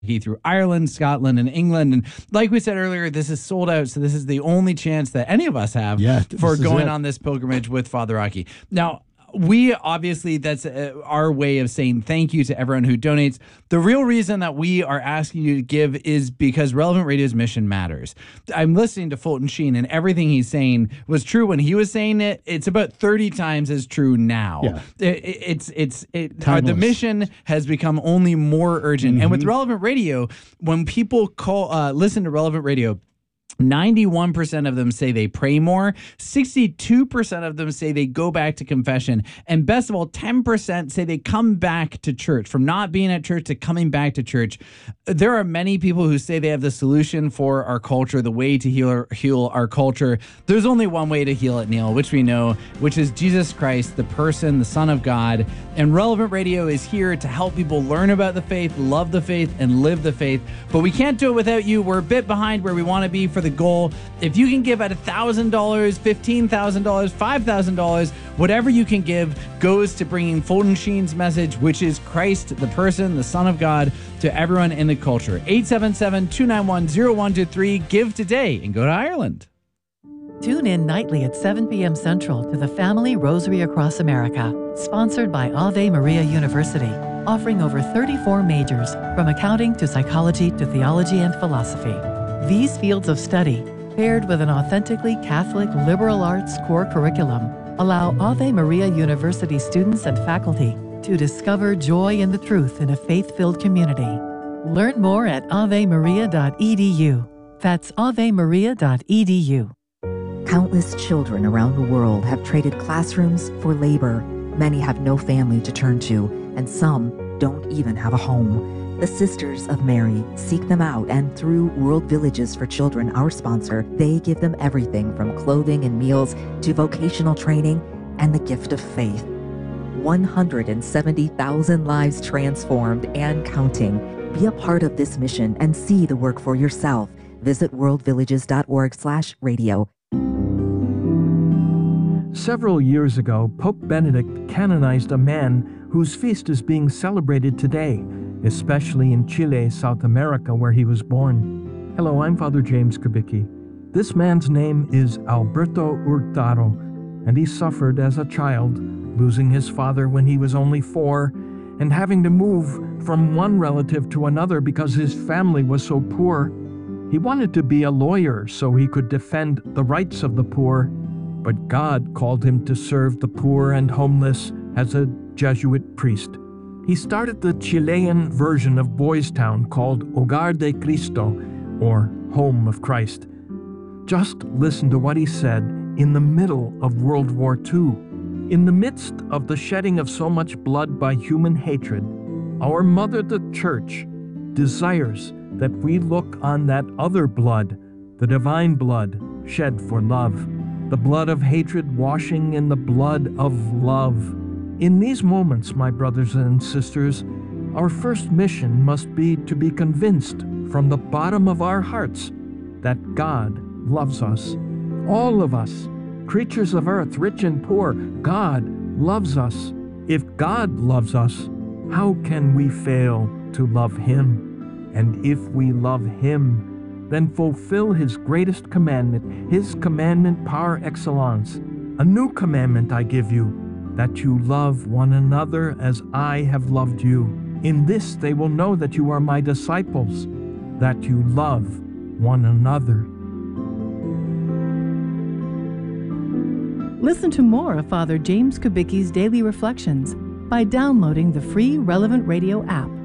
through Ireland, Scotland, and England. And like we said earlier, this is sold out. So this is the only chance that any of us have for going on this pilgrimage with Father Aki. Now, we obviously, that's our way of saying thank you to everyone who donates. The real reason that we are asking you to give is because Relevant Radio's mission matters. I'm listening to Fulton Sheen, and everything he's saying was true when he was saying it. It's about 30 times as true now. Yeah. The mission has become only more urgent. Mm-hmm. And with Relevant Radio, when people listen to Relevant Radio, 91% of them say they pray more. 62% of them say they go back to confession. And best of all, 10% say they come back to church. From not being at church to coming back to church. There are many people who say they have the solution for our culture, the way to heal our culture. There's only one way to heal it, Neil, which we know, which is Jesus Christ, the person, the Son of God. And Relevant Radio is here to help people learn about the faith, love the faith, and live the faith. But we can't do it without you. We're a bit behind where we want to be for the goal. If you can give at $1,000, $15,000, $5,000, whatever you can give goes to bringing Fulton Sheen's message, which is Christ, the person, the Son of God, to everyone in the culture. 877-291-0123. Give today and go to Ireland. Tune in nightly at 7 p.m. Central to the Family Rosary Across America, sponsored by Ave Maria University, offering over 34 majors, from accounting to psychology to theology and philosophy. These fields of study, paired with an authentically Catholic liberal arts core curriculum, allow Ave Maria University students and faculty to discover joy in the truth in a faith-filled community. Learn more at avemaria.edu. That's avemaria.edu. Countless children around the world have traded classrooms for labor. Many have no family to turn to, and some don't even have a home. The Sisters of Mary seek them out, and through World Villages for Children, our sponsor, they give them everything from clothing and meals to vocational training and the gift of faith. 170,000 lives transformed and counting. Be a part of this mission and see the work for yourself. Visit worldvillages.org/radio. Several years ago, Pope Benedict canonized a man whose feast is being celebrated today, especially in Chile, South America, where he was born. Hello, I'm Father James Kubicki. This man's name is Alberto Hurtado, and he suffered as a child, losing his father when he was only 4, and having to move from one relative to another because his family was so poor. He wanted to be a lawyer so he could defend the rights of the poor, but God called him to serve the poor and homeless as a Jesuit priest. He started the Chilean version of Boys Town called Hogar de Cristo, or Home of Christ. Just listen to what he said in the middle of World War II. In the midst of the shedding of so much blood by human hatred, our Mother the Church desires that we look on that other blood, the divine blood shed for love, the blood of hatred washing in the blood of love. In these moments, my brothers and sisters, our first mission must be to be convinced from the bottom of our hearts that God loves us. All of us, creatures of earth, rich and poor, God loves us. If God loves us, how can we fail to love Him? And if we love Him, then fulfill His greatest commandment, His commandment par excellence. A new commandment I give you, that you love one another as I have loved you. In this they will know that you are my disciples, that you love one another. Listen to more of Father James Kubicki's Daily Reflections by downloading the free Relevant Radio app